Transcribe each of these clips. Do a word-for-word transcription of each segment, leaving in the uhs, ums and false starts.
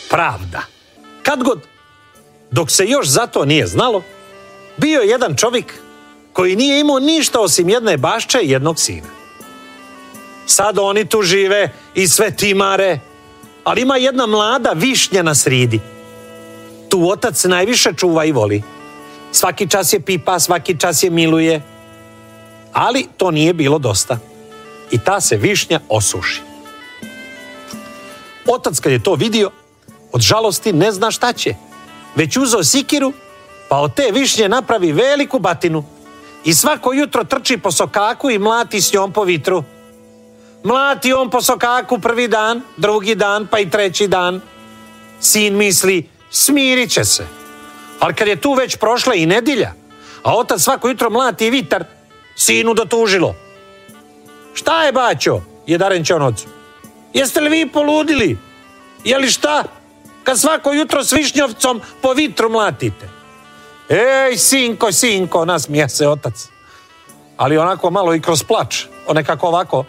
pravda. Kad god, dok se još za to nije znalo, bio je jedan čovjek koji nije imao ništa osim jedne bašče i jednog sina. Sad oni tu žive i sve timare, ali ima jedna mlada višnja na sridi. Tu otac najviše čuva i voli. Svaki čas je pipa, svaki čas je miluje. Ali to nije bilo dosta. I ta se višnja osuši. Otac kad je to vidio, od žalosti ne zna šta će. Već uzeo sikiru, pa od te višnje napravi veliku batinu. I svako jutro trči po sokaku i mlati s njom po vitru. Mlati on po sokaku prvi dan, drugi dan, pa i treći dan. Sin misli, smirit će se. Ali kad je tu već prošla i nedjelja, a otac svako jutro mlati vitar, sinu dotužilo. Šta je, baćo? Je Darenče on ocu. Jeste li vi poludili? Je li šta? Kad svako jutro s višnjovcom po vitru mlatite. Ej, sinko, sinko, nasmija se otac. Ali onako malo i kroz plač. On nekako ovako.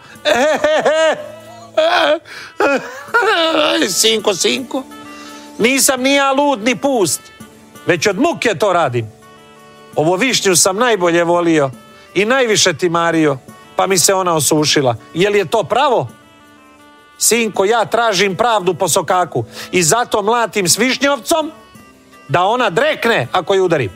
Sinko, sinko. Nisam ni ja lud ni pust. Već od muke to radim. Ovo višnju sam najbolje volio i najviše timario, pa mi se ona osušila. Je li je to pravo? Sinko, ja tražim pravdu po sokaku i zato mlatim s višnjovcom da ona drekne ako ju udarim.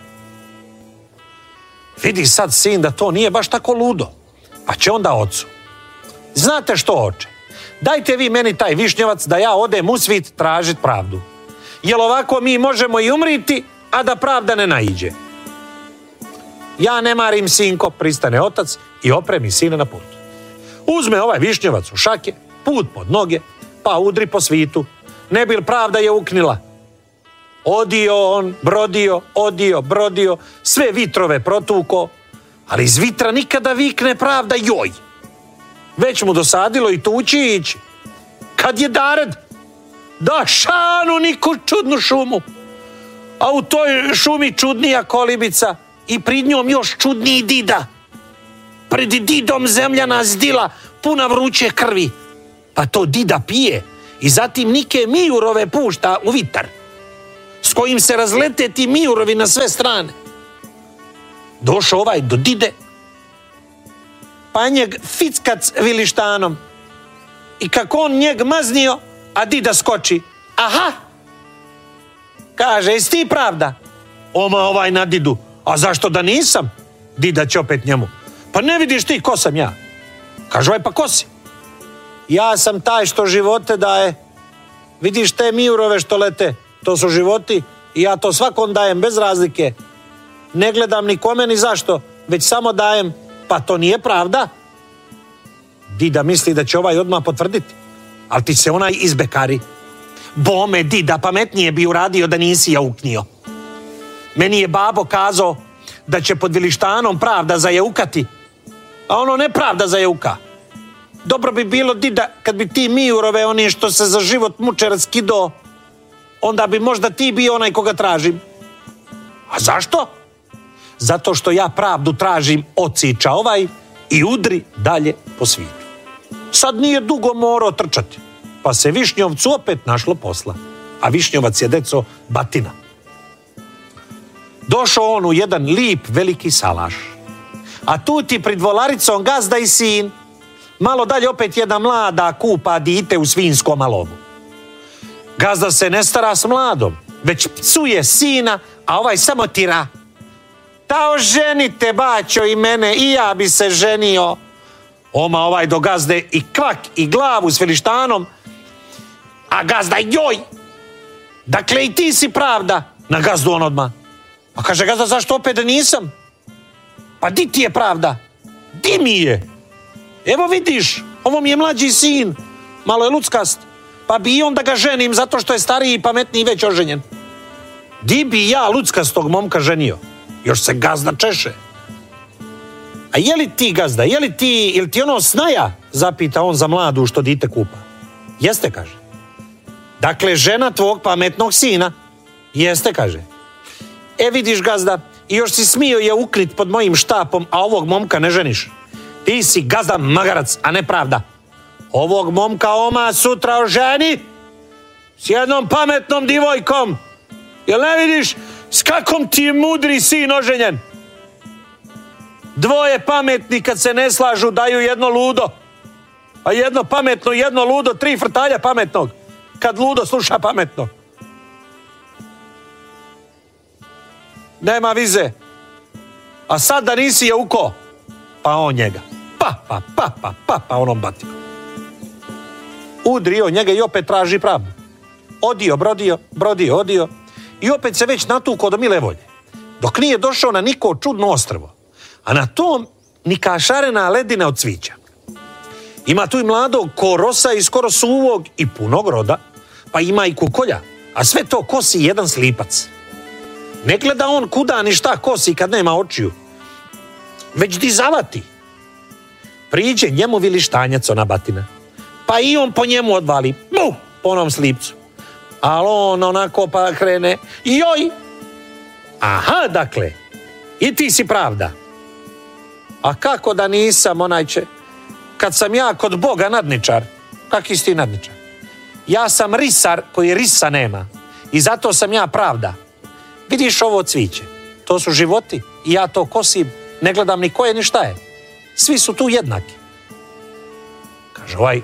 Vidi sad sin da to nije baš tako ludo, pa će onda ocu. Znate što, oče? Dajte vi meni taj višnjovac da ja odem u svit tražit pravdu. Jel ovako mi možemo i umriti, a da pravda ne naiđe? Ja ne marim, sinko, pristane otac i opremi sina na put. Uzme ovaj višnjovac u šake, put pod noge, pa udri po svitu. Ne bil pravda je uknila. Odio on, brodio, odio, brodio, sve vitrove protuko, ali iz vitra nikada vikne pravda joj. Već mu dosadilo i tući i ići. Kad je dared, da šanu niku čudnu šumu, a u toj šumi čudnija kolibica i prid njom još čudniji dida. Pred didom zemljana zdila puna vruće krvi, pa to dida pije i zatim nike mijurove pušta u vitar, s kojim se razlete ti mijurovi na sve strane. Došao ovaj do dide, pa njeg fickac vilištanom i kako on njeg maznio, a dida skoči. Aha! Kaže, jesi ti pravda? Oma ovaj na didu. A zašto da nisam? Dida će opet njemu. Pa ne vidiš ti ko sam ja? Kaže ovaj, pa ko si? Ja sam taj što živote daje. Vidiš te mijurove što lete? To su životi i ja to svakom dajem bez razlike. Ne gledam ni kome ni zašto, već samo dajem. Pa to nije pravda? Dida misli da će ovaj odmah potvrditi, ali ti se onaj izbekari. Bome, dida, pametnije bi uradio da nisi jauknio. Meni je babo kazao da će pod vilištanom pravda zajaukati, a ono ne pravda zajauka. Dobro bi bilo, dida, kad bi ti mijurove, oni što se za život muče, raskido, onda bi možda ti bio onaj koga tražim. A zašto? Zato što ja pravdu tražim, ociča ovaj i udri dalje po svijetu. Sad nije dugo morao trčati, pa se višnjovcu opet našlo posla. A višnjovac je, deco, batina. Došao on u jedan lip veliki salaš. A tu ti pred volaricom gazda i sin. Malo dalje opet jedna mlada kupa dite u svinskom alovu. Gazda se ne stara s mladom, već psuje sina, a ovaj samo tira. Ta oženite, baćo, i mene, i ja bi se ženio. Oma ovaj do gazde i kvak i glavu s vilištanom, a gazda joj. Dakle, i ti si pravda. Na gazdu on odmah. Pa kaže gazda, zašto opet da nisam? Pa di ti je pravda? Di mi je? Evo vidiš, ovo mi je mlađi sin, malo je luckast, pa bi i on da ga ženim zato što je stariji i pametniji već oženjen. Di bi ja luckastog momka ženio? Još se gazda češe. A je li ti, gazda, je li ti, ili ti ono snaja? Zapita on za mladu što dite kupa. Jeste, kaže. Dakle, žena tvog pametnog sina. Jeste, kaže. E vidiš, gazda, i još si smio je ukrit pod mojim štapom, a ovog momka ne ženiš. Ti si, gazda, magarac, a ne pravda. Ovog momka oma sutra oženi s jednom pametnom divojkom. Jel ne vidiš s kakom ti je mudri sin oženjen? Dvoje pametni kad se ne slažu daju jedno ludo. A jedno pametno, jedno ludo, tri frtalja pametnog. Kad ludo sluša pametno. Nema vize. A sad da nisi je uko, pa on njega. Pa, pa, pa, pa, pa, pa onom batio. Udrio njega i opet traži pravdu. Odio, brodio, brodio, odio. I opet se već natukao do mile volje. Dok nije došao na niko čudno ostrvo. A na tom ni kašarena ledina od cvića. Ima tu i mladog korosa i skoro suvog i punog roda, pa ima i kukolja, a sve to kosi jedan slipac. Ne gleda on kuda ni šta kosi kad nema očiju, već di zavati. Priđe njemu vilištanjac ona batina, pa i on po njemu odvali, bu, po onom slipcu. Ali on onako pa krene, joj! Aha, dakle, i ti si pravda. A kako da nisam, onajče, kad sam ja kod Boga nadničar? Kaki si ti nadničar? Ja sam risar koji risa nema i zato sam ja pravda. Vidiš ovo cviće, to su životi i ja to kosim, ne gledam ni ko je ni šta je. Svi su tu jednaki. Kaže ovaj,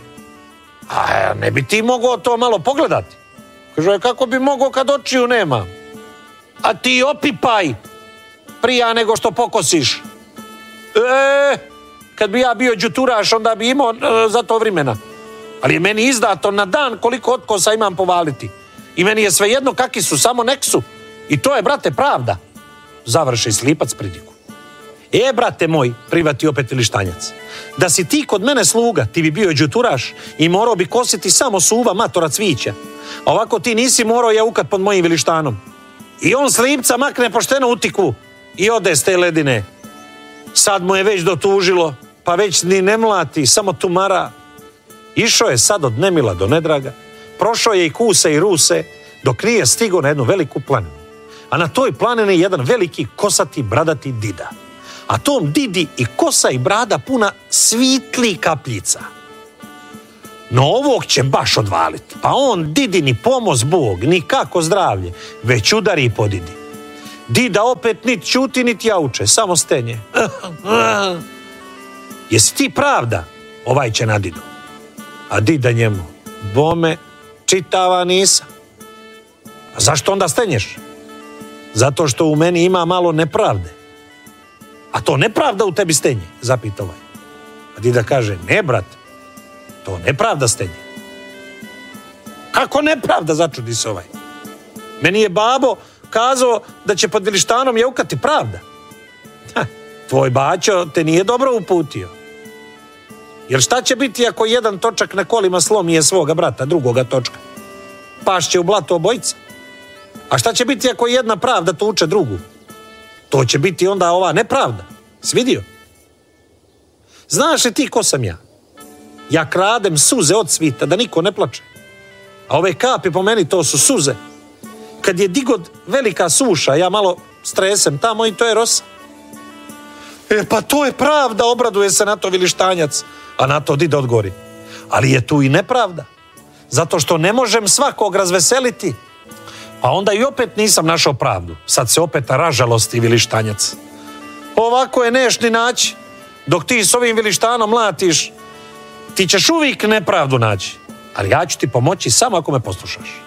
a ne bi ti mogao to malo pogledati? Kaže ovaj, kako bi mogao kad očiju nema? A ti opipaj prija nego što pokosiš. E, kad bi ja bio đuturaš, onda bi imao e, za to vremena. Ali je meni izdato na dan koliko otkosa imam povaliti. I meni je svejedno kakvi su, samo nek su. I to je, brate, pravda. Završi slipac pridiku. E, brate moj, privati opet vilištanjac, da si ti kod mene sluga, ti bi bio đuturaš i morao bi kositi samo suva matora cvića. A ovako ti nisi morao jaukat pod mojim vilištanom. I on slipca makne pošteno u tikvu i ode s te ledine. Sad mu je već dotužilo, pa već ni ne mlati, samo tumara. Išao je sad od nemila do nedraga, prošao je i kuse i ruse, dok nije stigo na jednu veliku planinu. A na toj planini je jedan veliki kosati bradati dida. A tom didi i kosa i brada puna svitli kapljica. No ovog će baš odvaliti, pa on didi ni pomoz Bog, ni kako zdravlje, već udari po didi. Dida opet nit ćuti, nit jauče, samo stenje. Jesi ti pravda? Ovaj će na didu. A dida njemu, bome, čitava nisam. A zašto onda stenješ? Zato što u meni ima malo nepravde. A to nepravda u tebi stenje, zapita ovaj. A dida kaže, ne brate, to nepravda stenje. Kako nepravda, začudi se ovaj. Meni je babo kazao da će pod vilištanom jaukati pravda. Ha, tvoj bačo te nije dobro uputio. Jer šta će biti ako jedan točak na kolima slomije svoga brata, drugoga točka? Pašće u blato obojica. A šta će biti ako jedna pravda tuče drugu? To će biti onda ova nepravda. Svidio? Znaš li ti ko sam ja? Ja kradem suze od svita da niko ne plače. A ove kapi po meni to su suze. Kad je digod velika suša, ja malo stresem tamo i to je rosa. E pa to je pravda, obraduje se na to vilištanjac. A na to dida odgovori. Ali je tu i nepravda. Zato što ne možem svakog razveseliti. A onda i opet nisam našao pravdu. Sad se opet ražalosti vilištanjac. Ovako je neš ni naći. Dok ti s ovim vilištanom mlatiš, ti ćeš uvijek nepravdu naći. Ali ja ću ti pomoći samo ako me poslušaš.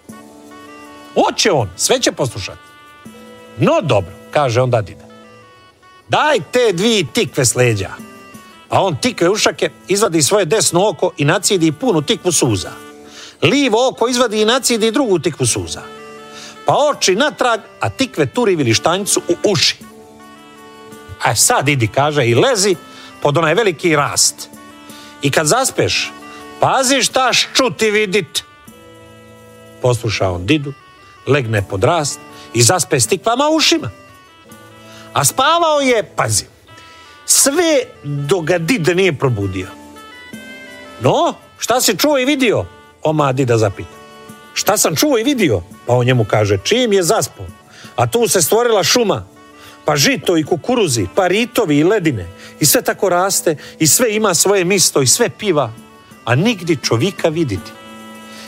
Hoće on, sve će poslušati. No dobro, kaže onda dida. Daj te dvije tikve s leđa. A on tikve ušake, izvadi svoje desno oko i nacidi punu tikvu suza. Livo oko izvadi i nacidi drugu tikvu suza. Pa oči natrag, a tikve turi vilištanjcu u uši. A sad idi, kaže, i lezi pod onaj veliki rast. I kad zaspeš, pazi šta ščuti vidit. Posluša on didu, legne pod rast i zaspe s tikvama u ušima. A spavao je, pazi, sve dok ga dida nije probudio. No, šta si čuo i vidio? Oma dida zapita. Šta sam čuo i vidio? Pa on njemu kaže, čim je zaspao, a tu se stvorila šuma, pa žito i kukuruzi, pa ritovi i ledine, i sve tako raste, i sve ima svoje misto, i sve piva, a nigdje čovjeka viditi.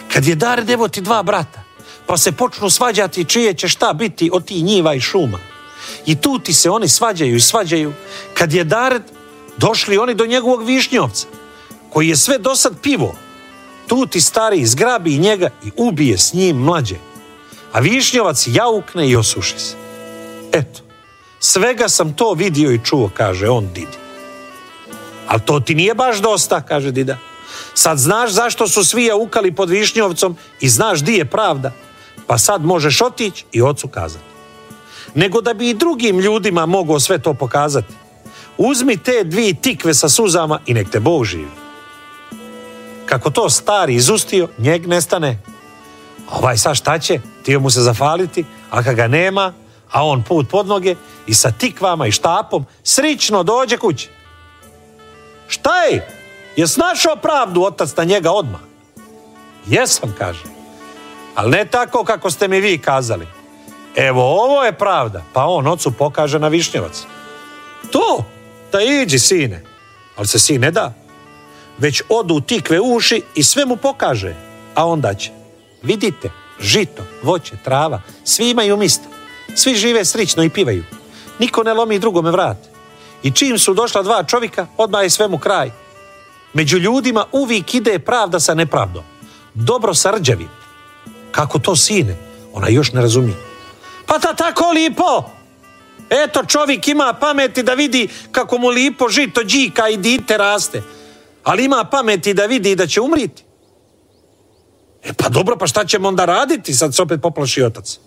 Kad je Dared, evo ti dva brata, pa se počnu svađati čije će šta biti od tih njiva i šuma. I tu ti se oni svađaju i svađaju. Kad je Dared, došli oni do njegovog višnjovca, koji je sve dosad pivo. Tu ti stariji zgrabi njega i ubije s njim mlađe. A višnjovac jaukne i osuši se. Eto, svega sam to vidio i čuo, kaže on Didi. Ali to ti nije baš dosta, kaže Dida. Sad znaš zašto su svi jaukali pod višnjovcom i znaš di je pravda, pa sad možeš otići i ocu kazati. Nego da bi i drugim ljudima mogao sve to pokazati, uzmi te dvije tikve sa suzama i nek te Bog živi. Kako to stari izustio, njeg nestane. A ovaj sad šta će? Tio mu se zafaliti, a kad ga nema, a on put pod noge i sa tikvama i štapom srično dođe kući. Šta je? Jes našao pravdu otac na njega odmah? Jesam, kaže. Ali ne tako kako ste mi vi kazali. Evo, ovo je pravda. Pa on ocu pokaže na višnjevac. To, da iđi, sine. Ali se sin ne da. Već odu tikve uši i sve mu pokaže. A onda će. Vidite, žito, voće, trava, svi imaju mista. Svi žive srično i pivaju. Niko ne lomi drugome vrat. I čim su došla dva čovjeka, odmah je svemu kraj. Među ljudima uvijek ide pravda sa nepravdom. Dobro sa rđavim. Kako to, sine? Ona još ne razumije. Pa ta tako lipo! Eto, čovjek ima pameti da vidi kako mu lipo žito džika i dite raste. Ali ima pameti da vidi da će umriti. E pa dobro, pa šta ćemo onda raditi? Sad se opet poplaši otac.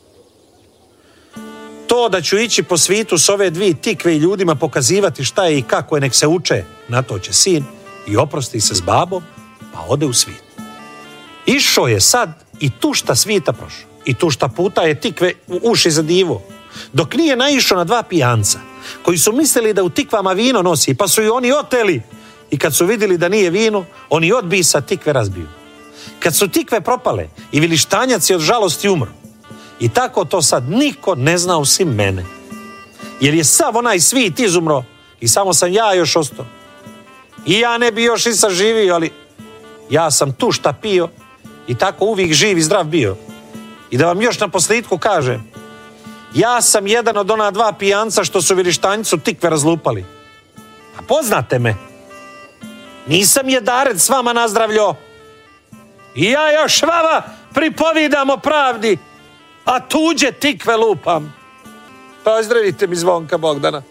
To da ću ići po svitu s ove dvije tikve i ljudima pokazivati šta je i kako je, nek se uče, na to će sin i oprosti se s babom, pa ode u svit. Išao je sad i tu šta svita prošao. I tu šta puta je tikve u uši za divo. Dok nije naišao na dva pijanca, koji su mislili da u tikvama vino nosi, pa su i oni oteli. I kad su vidjeli da nije vino, oni odbisa tikve razbiju. Kad su tikve propale i vilištanjac je od žalosti umro. I tako to sad niko ne zna osim mene. Jer je sav onaj svit izumro i samo sam ja još ostao. I ja ne bi još i saživio, ali ja sam tu šta pio i tako uvijek živ i zdrav bio. I da vam još na posljedku kažem, ja sam jedan od ona dva pijanca što su vilištanjcu tikve razlupali. A poznate me? Nisam je Dared s vama nazdravljo. I ja još vama pripovidam o pravdi, a tuđe tikve lupam. Pozdravite mi Zvonka Bogdana.